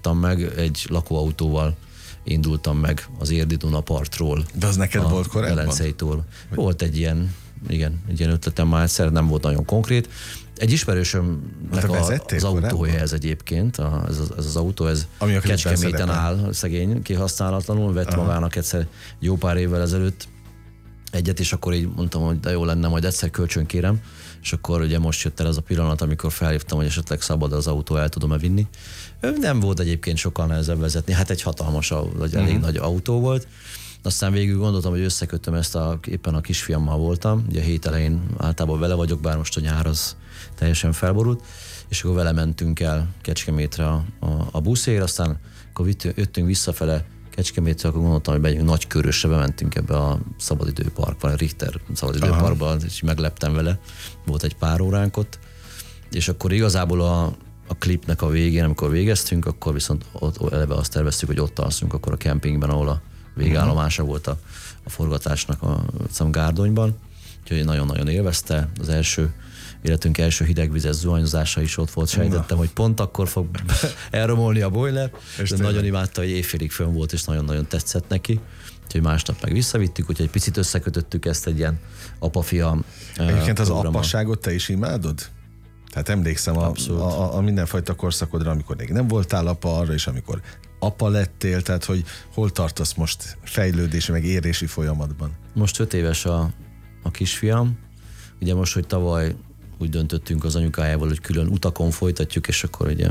indultam meg, egy lakóautóval indultam meg az Érdi-Duna partról. De az neked volt korábban? Velencei tóról. Volt egy ilyen, igen, egy ilyen ötletem már egyszer, nem volt nagyon konkrét. Egy ismerősömnek az autója ez egyébként, ez az autó, ez Kecskeméten áll, szegény, kihasználatlanul, vett magának egyszer jó pár évvel ezelőtt egyet, és akkor így mondtam, hogy de jó lenne, majd egyszer kölcsön kérem, és akkor ugye most jött el ez a pillanat, amikor felhívtam, hogy esetleg szabad az autó, el tudom-e vinni. Nem volt egyébként sokkal nehezebb vezetni, hát egy hatalmas, vagy elég nagy autó volt. Aztán végül gondoltam, hogy összekötöm ezt, éppen a kisfiammal voltam, ugye a hét elején általában vele vagyok, bár most a nyár az teljesen felborult, és akkor vele mentünk el Kecskemétre a buszért, aztán akkor jöttünk visszafele Kecskemétre, akkor gondoltam, hogy megyünk Nagykörösre, bementünk ebbe a szabadidőparkba, a Richter szabadidőparkba, és megleptem vele, volt egy pár óránk ott, és akkor igazából a klipnek a végén, amikor végeztünk, akkor viszont ott eleve azt terveztük, hogy ott alszunk akkor a kempingben, ahol a végállomása volt a forgatásnak a Gárdonyban, úgyhogy nagyon-nagyon élvezte. Az életünk első hidegvizes zuhanyozása is ott volt, sejtettem, hogy pont akkor fog elromolni a boiler, de nagyon imádta, hogy éjfélig fönn volt, és nagyon-nagyon tetszett neki. Úgyhogy másnap meg visszavittük, úgyhogy egy picit összekötöttük ezt egy ilyen apa-fia Egyébként az apasságot te is imádod? Tehát emlékszem a mindenfajta korszakodra, amikor még nem voltál apa, arra is, amikor apa lettél, tehát hogy hol tartasz most fejlődési, meg érési folyamatban? Most 5 éves a kisfiam. Ugye most, hogy tavaly úgy döntöttünk az anyukájával, hogy külön utakon folytatjuk, és akkor ugye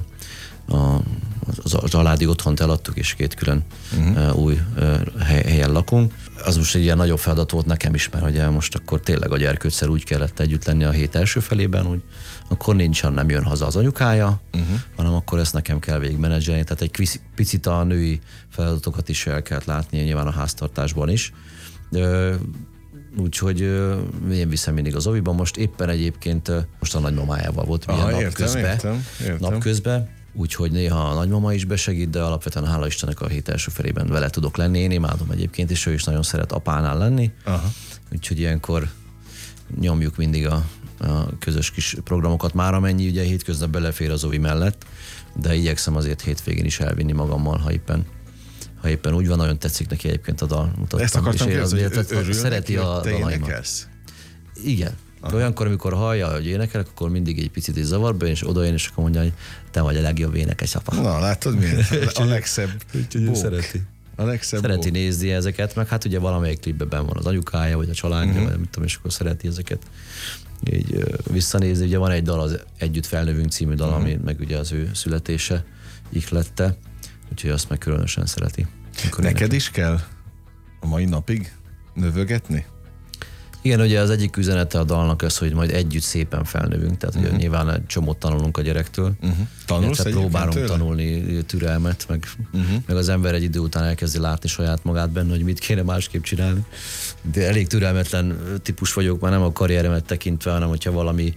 a családi otthont eladtuk, és 2 külön új helyen lakunk. Az most egy ilyen nagyobb feladat volt nekem is, mert ugye most akkor tényleg a gyerkőccel úgy kellett együtt lenni a hét első felében, hogy akkor nem jön haza az anyukája, hanem akkor ezt nekem kell végigmenedzselni. Tehát egy picit a női feladatokat is el kellett látni, nyilván a háztartásban is. Úgyhogy én viszem mindig az oviban. Most éppen egyébként most a nagymamájával volt napközben, úgyhogy néha a nagymama is besegít, de alapvetően hála Istennek a hét első felében vele tudok lenni. Én imádom egyébként, és ő is nagyon szeret apánál lenni. Úgyhogy ilyenkor nyomjuk mindig a közös kis programokat, már amennyi ugye hétköznap belefér az ovi mellett, de igyekszem azért hétvégén is elvinni magammal, ha éppen úgy van, nagyon tetszik neki egyébként a dal. Ezt akartam kérdezni, hogy szereti a dalaimat. Igen. Olyankor, amikor hallja, hogy énekelek, akkor mindig egy picit is zavarba, és odajön, és akkor mondja, hogy te vagy a legjobb énekes apa. Na, látod miért? A legszebb szereti. Szereti nézni ezeket, meg hát ugye valamelyik klipben van az anyukája, vagy a családja, vagy mit tudom, és akkor szereti ezeket így visszanézni. Ugye van egy dal, az Együtt felnövünk című dal, ami meg ugye az ő születése ihlette, úgyhogy azt meg különösen szereti. Neked is kell a mai napig növögetni? Igen, ugye az egyik üzenete a dalnak az, hogy majd együtt szépen felnövünk, tehát ugye nyilván egy csomót tanulunk a gyerektől. Tanulsz próbálunk tanulni türelmet, meg az ember egy idő után elkezdi látni saját magát benne, hogy mit kéne másképp csinálni. De elég türelmetlen típus vagyok, már nem a karrieremet tekintve, hanem hogyha valami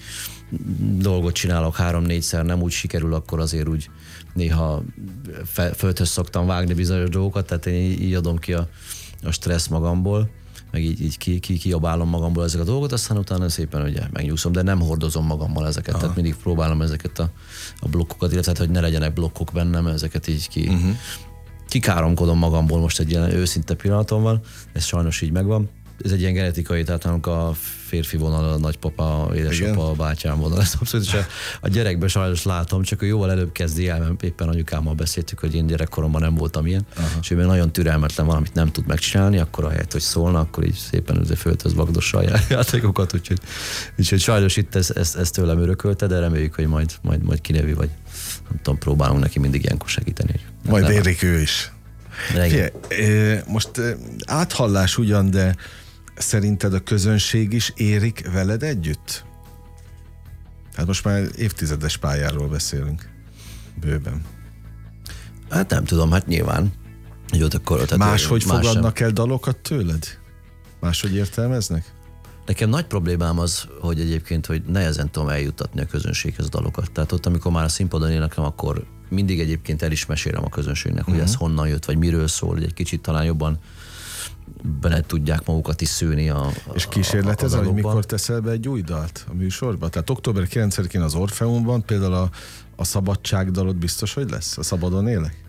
dolgot csinálok 3-4-szer, nem úgy sikerül, akkor azért úgy néha földhöz szoktam vágni bizonyos dolgokat, tehát én így adom ki a stressz magamból, meg így kiabálom magamból ezeket a dolgokat, aztán utána szépen ugye megnyugszom, de nem hordozom magammal ezeket, tehát mindig próbálom ezeket a blokkokat, illetve hogy ne legyenek blokkok bennem, ezeket így kikáromkodom magamból, most egy ilyen őszinte pillanatom van, ez sajnos így megvan. Ez egy ilyen genetikai, tehát nálunk a férfi vonal, a nagypapa, édesapa, a bátyám vonal, ez abszolút, és a gyerekben sajnos látom, csak ő jóval előbb kezdi el, mert éppen anyukámmal beszéltük, hogy én gyerekkoromban nem voltam ilyen, és ő még nagyon türelmetlen, valamit nem tud megcsinálni, akkor ahelyett, hogy szólna, akkor így szépen földhöz vagdossa a játékokat, úgyhogy sajnos itt ezt tőlem örökölte, de reméljük, hogy majd kinevi, vagy nem tudom, próbálunk neki mindig ilyenkor segíteni. Majd érik ő is. Most áthallás ugyan, de szerinted a közönség is érik veled együtt? Hát most már évtizedes pályáról beszélünk. Bőven. Hát nem tudom, hát nyilván. Máshogy fogadnak el dalokat tőled? Máshogy értelmeznek? Nekem nagy problémám az, hogy egyébként, hogy nehezen tudom eljuttatni a közönséghez a dalokat. Tehát ott, amikor már a színpadon éneklem, akkor mindig egyébként el is mesélem a közönségnek, hogy ez honnan jött, vagy miről szól, hogy egy kicsit talán jobban bele tudják magukat is szőni és kísérletezzel, hogy mikor teszel be egy új dalt a műsorba? Tehát október 9-én az Orfeumban például a szabadságdalod biztos, hogy lesz? A Szabadon élek?